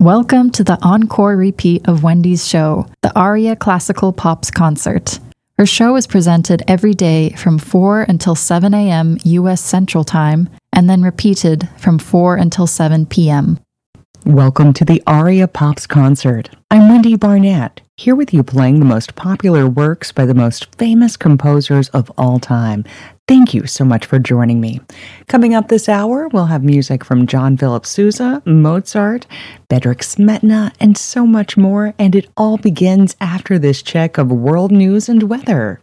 Welcome to the encore repeat of Wendy's show, the Aria Classical Pops Concert. Her show is presented every day from 4 until 7 a.m. U.S. Central Time, and then repeated from 4 until 7 p.m. Welcome to the Aria Pops Concert. I'm Wendy Barnett, here with you playing the most popular works by the most famous composers of all time. Thank you so much for joining me. Coming up this hour, we'll have music from John Philip Sousa, Mozart, Bedřich Smetana, and so much more, and it all begins after this check of world news and weather.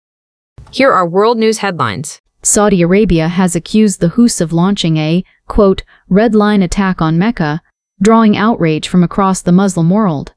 Here are world news headlines. Saudi Arabia has accused the Houthis of launching a, quote, red line attack on Mecca, drawing outrage from across the Muslim world.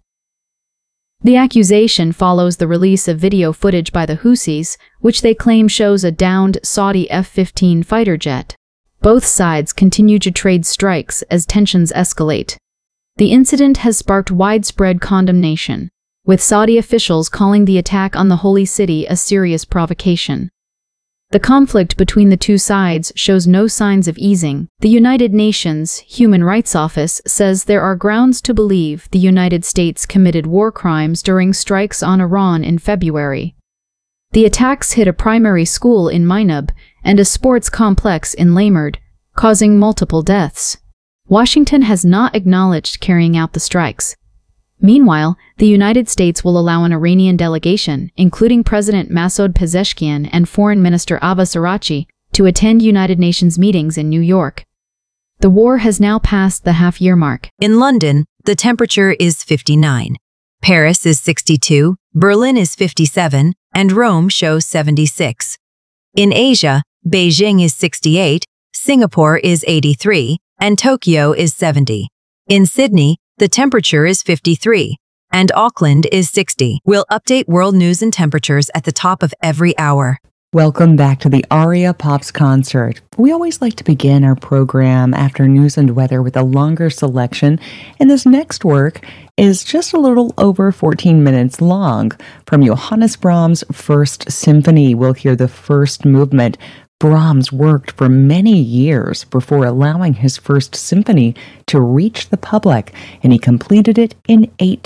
The accusation follows the release of video footage by the Houthis, which they claim shows a downed Saudi F-15 fighter jet. Both sides continue to trade strikes as tensions escalate. The incident has sparked widespread condemnation, with Saudi officials calling the attack on the holy city a serious provocation. The conflict between the two sides shows no signs of easing. The United Nations Human Rights Office says there are grounds to believe the United States committed war crimes during strikes on Iran in February. The attacks hit a primary school in Mainab and a sports complex in Lamerd, causing multiple deaths. Washington has not acknowledged carrying out the strikes. Meanwhile, the United States will allow an Iranian delegation, including President Masoud Pezeshkian and Foreign Minister Abbas Araghchi, to attend United Nations meetings in New York. The war has now passed the half-year mark. In London, the temperature is 59. Paris is 62, Berlin is 57, and Rome shows 76. In Asia, Beijing is 68, Singapore is 83, and Tokyo is 70. In Sydney, the temperature is 53, and Auckland is 60. We'll update world news and temperatures at the top of every hour. Welcome back to the Aria Pops Concert. We always like to begin our program after news and weather with a longer selection, and this next work is just a little over 14 minutes long. From Johannes Brahms' First Symphony, we'll hear the first movement. Brahms worked for many years before allowing his first symphony to reach the public, and he completed it in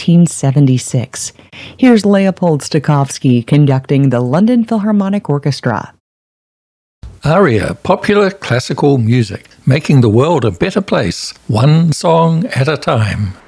1876. Here's Leopold Stokowski conducting the London Philharmonic Orchestra. Aria, popular classical music, making the world a better place, one song at a time.